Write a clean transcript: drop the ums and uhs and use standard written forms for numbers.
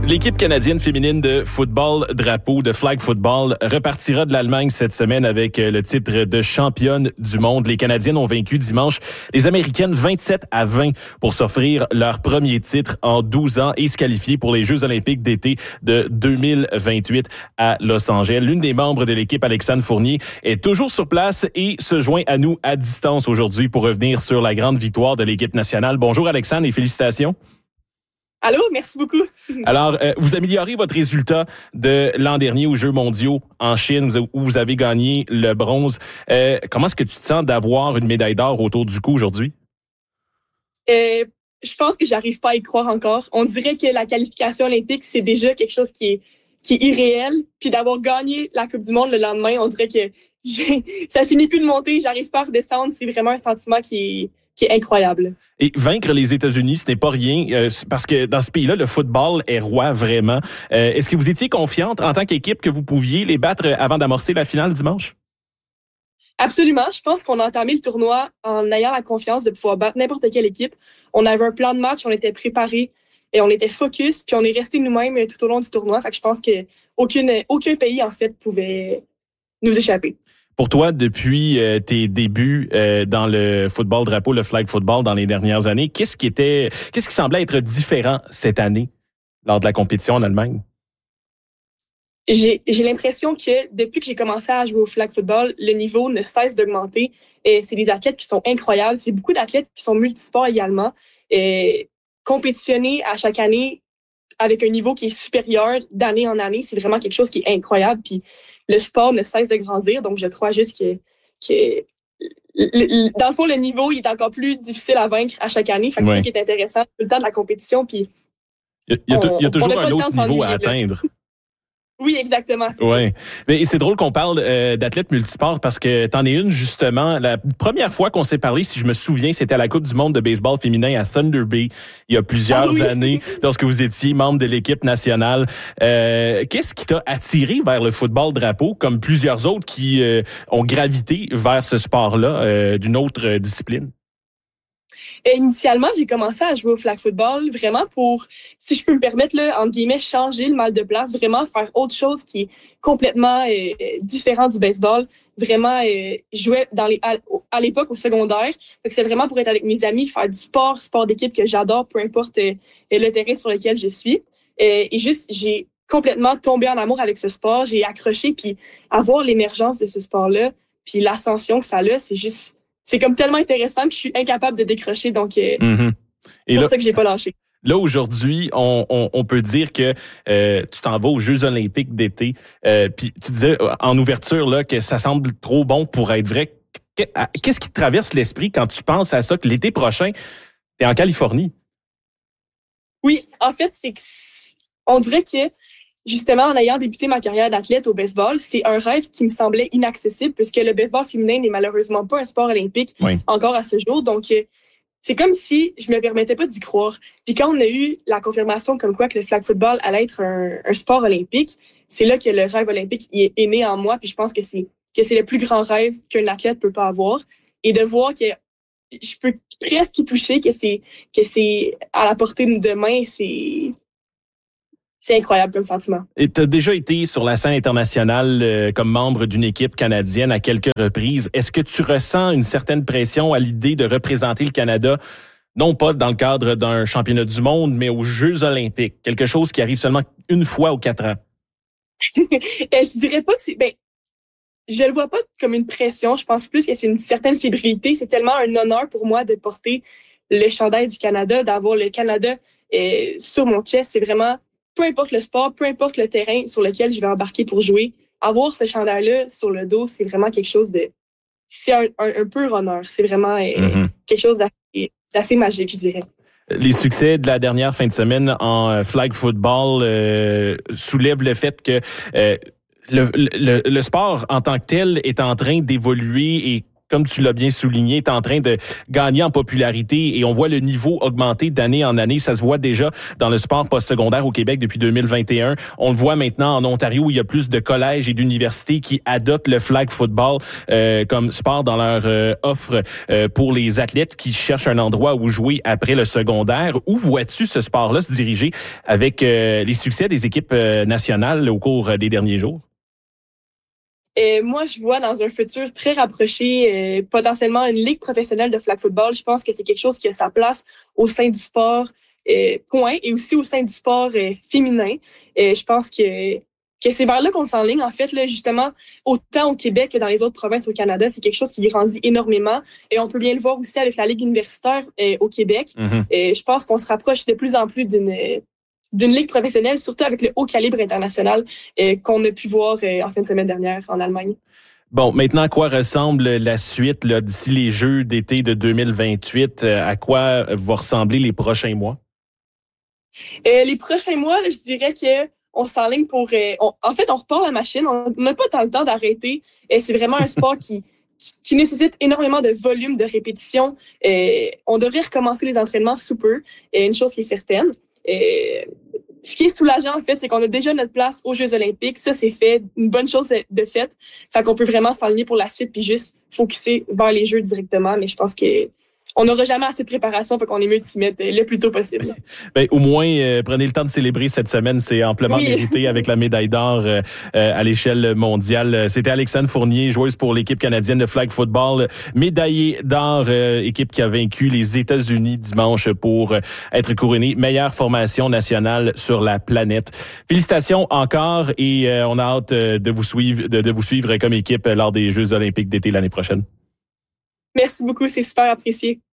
L'équipe canadienne féminine de football drapeau, de flag football, repartira de l'Allemagne cette semaine avec le titre de championne du monde. Les Canadiennes ont vaincu dimanche les Américaines 27-20 pour s'offrir leur premier titre en 12 ans et se qualifier pour les Jeux olympiques d'été de 2028 à Los Angeles. L'une des membres de l'équipe, Alexandre Fournier, est toujours sur place et se joint à nous à distance aujourd'hui pour revenir sur la grande victoire de l'équipe nationale. Bonjour Alexandre et félicitations. Allô, merci beaucoup. Alors, vous améliorez votre résultat de l'an dernier aux Jeux mondiaux en Chine, où vous avez gagné le bronze. Comment est-ce que tu te sens d'avoir une médaille d'or autour du cou aujourd'hui? Je pense que j'arrive pas à y croire encore. On dirait que la qualification olympique, c'est déjà quelque chose qui est irréel. Puis d'avoir gagné la Coupe du monde le lendemain, on dirait que ça finit plus de monter, j'arrive pas à redescendre. C'est vraiment un sentiment qui est incroyable. Et vaincre les États-Unis, ce n'est pas rien, parce que dans ce pays-là, le football est roi vraiment. Est-ce que vous étiez confiante en tant qu'équipe que vous pouviez les battre avant d'amorcer la finale dimanche? Absolument. Je pense qu'on a entamé le tournoi en ayant la confiance de pouvoir battre n'importe quelle équipe. On avait un plan de match, on était préparés et on était focus, puis on est resté nous-mêmes tout au long du tournoi. Fait que je pense que aucun pays, en fait, pouvait nous échapper. Pour toi, depuis tes débuts dans le football drapeau, le flag football dans les dernières années, qu'est-ce qui semblait être différent cette année lors de la compétition en Allemagne? J'ai l'impression que depuis que j'ai commencé à jouer au flag football, le niveau ne cesse d'augmenter. Et c'est des athlètes qui sont incroyables. C'est beaucoup d'athlètes qui sont multisports également. Et compétitionner à chaque année avec un niveau qui est supérieur d'année en année, c'est vraiment quelque chose qui est incroyable. Puis le sport ne cesse de grandir, donc je crois juste que dans le fond, le niveau il est encore plus difficile à vaincre à chaque année. Fait que c'est ça qui est intéressant tout le temps de la compétition. Puis il y a toujours un autre niveau à atteindre. Oui, exactement. Oui, mais c'est drôle qu'on parle d'athlètes multisports parce que t'en es une justement. La première fois qu'on s'est parlé, si je me souviens, c'était à la Coupe du monde de baseball féminin à Thunder Bay il y a plusieurs années, lorsque vous étiez membre de l'équipe nationale. Qu'est-ce qui t'a attiré vers le football drapeau, comme plusieurs autres qui ont gravité vers ce sport-là d'une autre discipline? Initialement, j'ai commencé à jouer au flag football vraiment pour, si je peux me permettre, là, entre guillemets, changer le mal de place, vraiment faire autre chose qui est complètement différent du baseball. Vraiment, je jouais à l'époque au secondaire. C'était vraiment pour être avec mes amis, faire du sport d'équipe que j'adore, peu importe le terrain sur lequel je suis. Et juste, j'ai complètement tombé en amour avec ce sport. J'ai accroché, puis avoir l'émergence de ce sport-là, puis l'ascension que ça a, c'est comme tellement intéressant que je suis incapable de décrocher. Donc, c'est pour ça que j'ai pas lâché. Là, aujourd'hui, on peut dire que tu t'en vas aux Jeux olympiques d'été. Puis tu disais en ouverture là que ça semble trop bon pour être vrai. Qu'est-ce qui te traverse l'esprit quand tu penses à ça, que l'été prochain, tu es en Californie? Oui, en fait, on dirait que justement, en ayant débuté ma carrière d'athlète au baseball, c'est un rêve qui me semblait inaccessible puisque le baseball féminin n'est malheureusement pas un sport olympique encore à ce jour. Donc, c'est comme si je me permettais pas d'y croire. Puis quand on a eu la confirmation comme quoi que le flag football allait être un sport olympique, c'est là que le rêve olympique est né en moi. Puis je pense que c'est le plus grand rêve qu'un athlète peut pas avoir. Et de voir que je peux presque y toucher, que c'est à la portée de main, c'est incroyable comme sentiment. Et tu as déjà été sur la scène internationale comme membre d'une équipe canadienne à quelques reprises. Est-ce que tu ressens une certaine pression à l'idée de représenter le Canada, non pas dans le cadre d'un championnat du monde, mais aux Jeux olympiques? Quelque chose qui arrive seulement une fois aux 4 ans. Je dirais pas que c'est... je le vois pas comme une pression. Je pense plus que c'est une certaine fébrilité. C'est tellement un honneur pour moi de porter le chandail du Canada, d'avoir le Canada sur mon chest. C'est vraiment... peu importe le sport, peu importe le terrain sur lequel je vais embarquer pour jouer, avoir ce chandail-là sur le dos, c'est vraiment quelque chose de... c'est un pur honneur. C'est vraiment quelque chose d'assez magique, je dirais. Les succès de la dernière fin de semaine en flag football soulèvent le fait que le sport en tant que tel est en train d'évoluer et comme tu l'as bien souligné, est en train de gagner en popularité et on voit le niveau augmenter d'année en année. Ça se voit déjà dans le sport postsecondaire au Québec depuis 2021. On le voit maintenant en Ontario où il y a plus de collèges et d'universités qui adoptent le flag football comme sport dans leur offre pour les athlètes qui cherchent un endroit où jouer après le secondaire. Où vois-tu ce sport-là se diriger avec les succès des équipes nationales au cours des derniers jours? Moi, je vois dans un futur très rapproché potentiellement une ligue professionnelle de flag football. Je pense que c'est quelque chose qui a sa place au sein du sport point et aussi au sein du sport féminin. Je pense que c'est vers là qu'on s'enligne. En fait, là, justement, autant au Québec que dans les autres provinces au Canada, c'est quelque chose qui grandit énormément. Et on peut bien le voir aussi avec la Ligue universitaire au Québec. Mm-hmm. Je pense qu'on se rapproche de plus en plus d'une ligue professionnelle, surtout avec le haut calibre international qu'on a pu voir en fin de semaine dernière en Allemagne. Bon, maintenant, à quoi ressemble la suite là, d'ici les Jeux d'été de 2028? À quoi vont ressembler les prochains mois? Les prochains mois, là, je dirais que on s'enligne pour... en fait, on repart la machine. On n'a pas tant le temps d'arrêter. C'est vraiment un sport qui nécessite énormément de volume de répétition. On devrait recommencer les entraînements sous peu, une chose qui est certaine. Ce qui est soulageant, en fait, c'est qu'on a déjà notre place aux Jeux olympiques. Ça, c'est fait. Une bonne chose de faite. Fait qu'on peut vraiment s'aligner pour la suite puis juste focusser vers les Jeux directement. Mais je pense que on n'aura jamais assez de préparation, fait qu'on est mieux de s'y mettre le plus tôt possible. Ben, au moins, prenez le temps de célébrer cette semaine. C'est amplement mérité avec la médaille d'or à l'échelle mondiale. C'était Alexandre Fournier, joueuse pour l'équipe canadienne de flag football, médaillée d'or, équipe qui a vaincu les États-Unis dimanche pour être couronnée meilleure formation nationale sur la planète. Félicitations encore et on a hâte de vous suivre comme équipe lors des Jeux olympiques d'été l'année prochaine. Merci beaucoup, c'est super apprécié.